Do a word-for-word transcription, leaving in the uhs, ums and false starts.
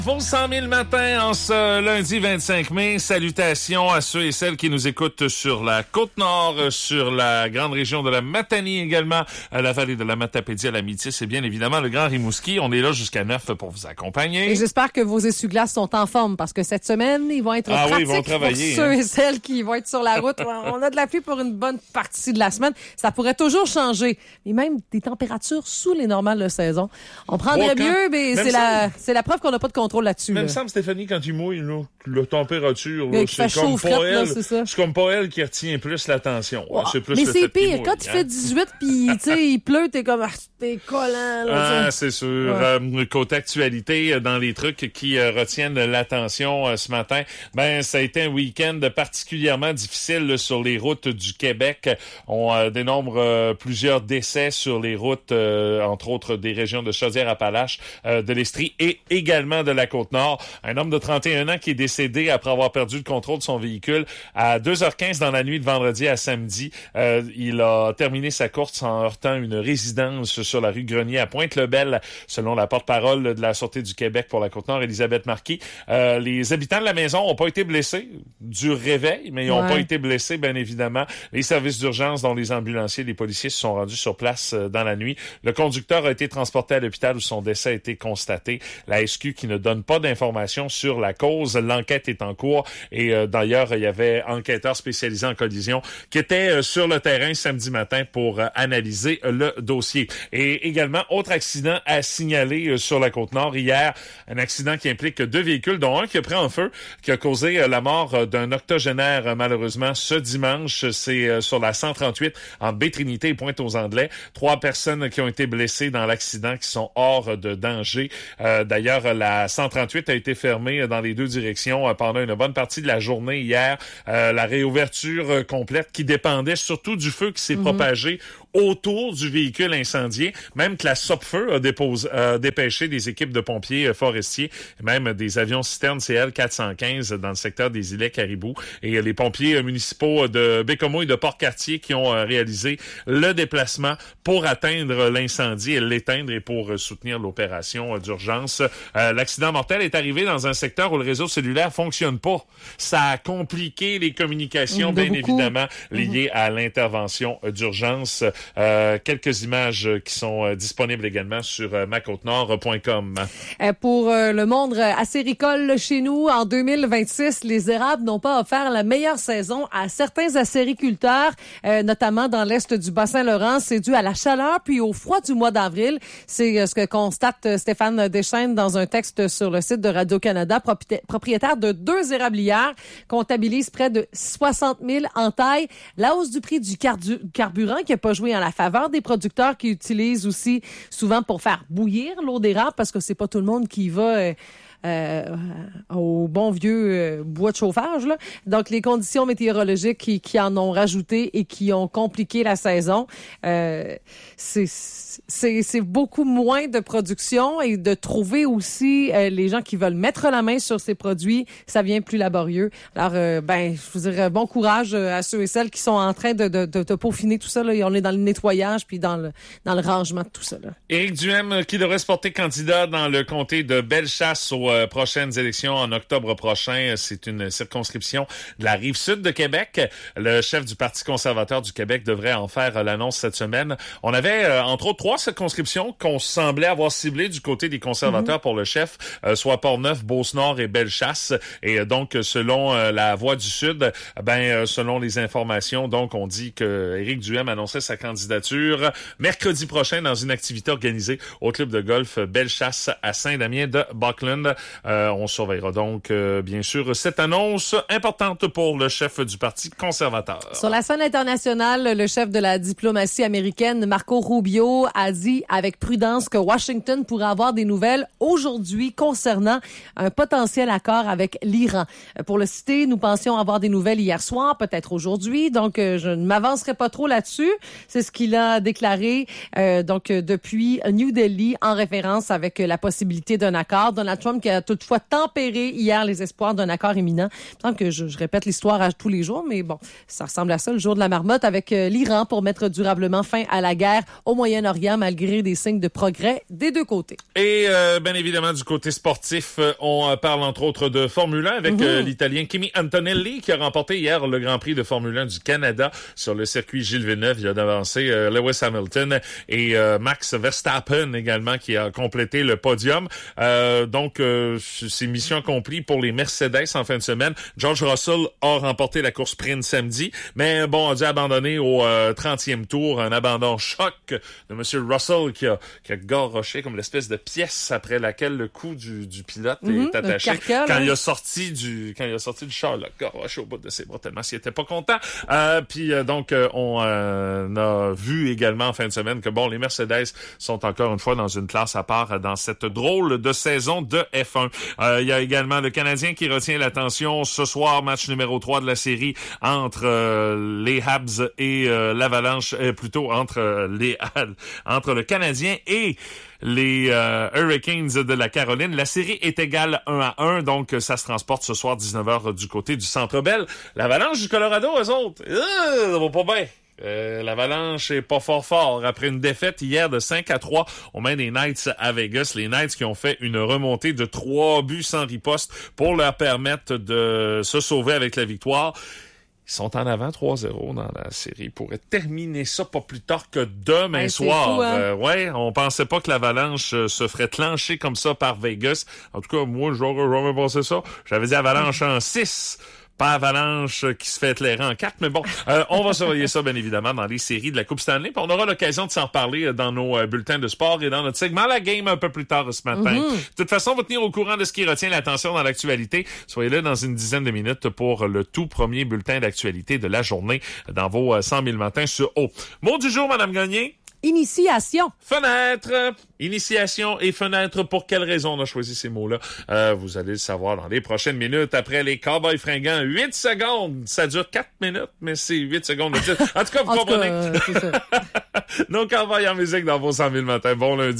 Vos cent mille matins en ce lundi vingt-cinq mai. Salutations à ceux et celles qui nous écoutent sur la Côte-Nord, sur la grande région de la Matanie également, à la vallée de la Matapédie, à la Métis et bien évidemment le Grand Rimouski. On est là jusqu'à neuf pour vous accompagner. Et j'espère que vos essuie-glaces sont en forme parce que cette semaine, ils vont être ah pratiques oui, ils vont travailler, pour hein. ceux et celles qui vont être sur la route. On a de la pluie pour une bonne partie de la semaine. Ça pourrait toujours changer. Mais même des températures sous les normales de saison. On prendrait Bon, mieux, mais c'est la, me... c'est la preuve qu'on n'a pas de contrôle là-dessus. Même là. semble, Stéphanie, quand il mouille, là, la température, là, c'est, comme frette, pas elle, là, c'est, ça. c'est comme pas elle qui retient plus l'attention. Wow. C'est plus mais le c'est fait pire. mouille, Quand hein? il fait dix-huit puis tu sais, il pleut, t'es comme, ah, t'es collant. Là, ah, c'est sûr. Ouais. Euh, côté actualité, dans les trucs qui euh, retiennent l'attention euh, ce matin, ben ça a été un week-end particulièrement difficile là, sur les routes du Québec. On euh, dénombre euh, plusieurs décès sur les routes, euh, entre autres des régions de Chaudière-Appalaches, euh, de l'Estrie et également de la Côte-Nord. Un homme de trente et un ans qui est décédé après avoir perdu le contrôle de son véhicule à deux heures quinze dans la nuit de vendredi à samedi. Euh, il a terminé sa course en heurtant une résidence sur la rue Grenier à Pointe-le-Bel, selon la porte-parole de la Sûreté du Québec pour la Côte-Nord, Elisabeth Marquis. Euh, les habitants de la maison n'ont pas été blessés du réveil, mais ils n'ont ouais. pas été blessés, bien évidemment. Les services d'urgence, dont les ambulanciers et les policiers, se sont rendus sur place euh, dans la nuit. Le conducteur a été transporté à l'hôpital où son décès a été constaté. La S Q qui ne donne pas d'informations sur la cause. L'enquête est en cours et euh, d'ailleurs, il y avait enquêteurs spécialisés en collision qui étaient euh, sur le terrain samedi matin pour euh, analyser euh, le dossier. Et également, autre accident à signaler euh, sur la Côte-Nord hier, un accident qui implique deux véhicules, dont un qui a pris en feu, qui a causé euh, la mort euh, d'un octogénaire euh, malheureusement ce dimanche. C'est euh, sur la cent trente-huit entre Baie-Trinité et Pointe-aux-Anglais. Trois personnes qui ont été blessées dans l'accident qui sont hors de danger. Euh, d'ailleurs, la cent trente-huit a été fermée dans les deux directions euh, pendant une bonne partie de la journée hier. Euh, la réouverture euh, complète qui dépendait surtout du feu qui s'est mm-hmm. propagé autour du véhicule incendié, même que la Sopfeu a déposé, euh, dépêché des équipes de pompiers euh, forestiers, et même des avions citernes C L quatre cent quinze dans le secteur des îlets Caribou, et euh, les pompiers euh, municipaux de Bécomo et de Port-Cartier qui ont euh, réalisé le déplacement pour atteindre l'incendie et l'éteindre et pour euh, soutenir l'opération euh, d'urgence. Euh, l'accident mortel est arrivé dans un secteur où le réseau cellulaire fonctionne pas. Ça a compliqué les communications, bien beaucoup. évidemment, liées mm-hmm. à l'intervention euh, d'urgence. Euh, quelques images qui sont euh, disponibles également sur euh, ma côte nord point com. Euh, pour euh, le monde acéricole chez nous, en deux mille vingt-six, les érables n'ont pas offert la meilleure saison à certains acériculteurs, euh, notamment dans l'est du Bas-Saint-Laurent. C'est dû à la chaleur puis au froid du mois d'avril. C'est euh, ce que constate euh, Stéphane Deschênes dans un texte sur le site de Radio-Canada. Propri- propriétaire de deux érablières, comptabilise près de soixante mille entailles. La hausse du prix du cardu- carburant qui n'a pas joué en la faveur des producteurs qui utilisent aussi souvent pour faire bouillir l'eau d'érable parce que c'est pas tout le monde qui va euh, euh, au bon vieux euh, bois de chauffage, là. Donc les conditions météorologiques qui, qui en ont rajouté et qui ont compliqué la saison, euh, c'est c'est c'est beaucoup moins de production et de trouver aussi euh, les gens qui veulent mettre la main sur ces produits, ça vient plus laborieux. Alors euh, ben je vous dirais bon courage à ceux et celles qui sont en train de de, de, de peaufiner tout ça là, et on est dans le nettoyage puis dans le dans le rangement de tout ça là. Éric Duhem qui devrait se porter candidat dans le comté de Bellechasse aux euh, prochaines élections en octobre prochain, c'est une circonscription de la Rive-Sud de Québec. Le chef du Parti conservateur du Québec devrait en faire l'annonce cette semaine. On avait euh, entre autres trois circonscriptions qu'on semblait avoir ciblées du côté des conservateurs mm-hmm. pour le chef, euh, soit Portneuf, Beauce-Nord et Bellechasse. Et euh, donc, selon euh, la Voix du Sud, ben euh, selon les informations, donc on dit que Éric Duhem annonçait sa candidature mercredi prochain dans une activité organisée au club de golf Bellechasse à Saint-Damien de Buckland. Euh, on surveillera donc, euh, bien sûr, cette annonce importante pour le chef du Parti conservateur. Sur la scène internationale, le chef de la diplomatie américaine, Marco Rubio, a dit avec prudence que Washington pourrait avoir des nouvelles aujourd'hui concernant un potentiel accord avec l'Iran. Pour le citer, nous pensions avoir des nouvelles hier soir, peut-être aujourd'hui, donc euh, je ne m'avancerai pas trop là-dessus. C'est ce qu'il a déclaré euh, donc depuis New Delhi en référence avec la possibilité d'un accord. Donald Trump qui a toutefois tempéré hier les espoirs d'un accord imminent. Il me semble que je, je répète l'histoire à tous les jours, mais bon, ça ressemble à ça, le jour de la marmotte, avec euh, l'Iran pour mettre durablement fin à la guerre au Moyen-Orient, malgré des signes de progrès des deux côtés. Et euh, bien évidemment, du côté sportif, euh, on parle entre autres de Formule un avec mm-hmm. euh, l'Italien Kimi Antonelli qui a remporté hier le Grand Prix de Formule un du Canada sur le circuit Gilles Villeneuve. Il a devancé euh, Lewis Hamilton et euh, Max Verstappen également qui a complété le podium. Euh, donc, euh, c'est mission accomplie pour les Mercedes en fin de semaine. George Russell a remporté la course sprint samedi, mais bon, a dû abandonner au euh, trentième tour. Un abandon choc de M. Russell qui a, qui a garroché comme l'espèce de pièce après laquelle le cou du, du pilote mm-hmm, est attaché. Carcal, quand hein? il a sorti du quand il a sorti du char, là, garroché au bout de ses bras tellement s'il était pas content. Euh, puis euh, donc, euh, on euh, a vu également en fin de semaine que bon, les Mercedes sont encore une fois dans une classe à part dans cette drôle de saison de F un. Euh, il y a également le Canadien qui retient l'attention ce soir, match numéro trois de la série entre euh, les Habs et euh, l'Avalanche, euh, plutôt entre euh, les entre le Canadien et les euh, Hurricanes de la Caroline. La série est égale un à un, donc ça se transporte ce soir dix-neuf heures du côté du Centre Bell. L'Avalanche du Colorado, eux autres, euh, ça va pas bien. Euh, L'Avalanche est pas fort fort. Après une défaite hier de cinq à trois aux mains des Knights à Vegas, les Knights qui ont fait une remontée de trois buts sans riposte pour leur permettre de se sauver avec la victoire. Ils sont en avant trois zéro dans la série. Ils pourraient terminer ça pas plus tard que demain hey, soir. Fou, hein? euh, ouais, on pensait pas que l'Avalanche euh, se ferait clencher comme ça par Vegas. En tout cas, moi, j'aurais jamais pensé ça. J'avais dit Avalanche en six. Pas Avalanche qui se fait éclairer en quatre, mais bon, euh, on va surveiller ça, bien évidemment, dans les séries de la Coupe Stanley. Puis on aura l'occasion de s'en reparler dans nos euh, bulletins de sport et dans notre segment La Game un peu plus tard ce matin. Mm-hmm. De toute façon, on va tenir au courant de ce qui retient l'attention dans l'actualité. Soyez là dans une dizaine de minutes pour le tout premier bulletin d'actualité de la journée dans vos euh, cent mille matins sur O. Mot du jour, Madame Gagné. Initiation. Fenêtre. Initiation et fenêtre. Pour quelle raison on a choisi ces mots-là? Euh, vous allez le savoir dans les prochaines minutes après les Cowboys fringants. huit secondes. Ça dure quatre minutes, mais c'est huit secondes. En tout cas, vous comprenez. Cas, euh, c'est ça. Donc, Cowboys en musique dans vos cent mille matins. Bon lundi.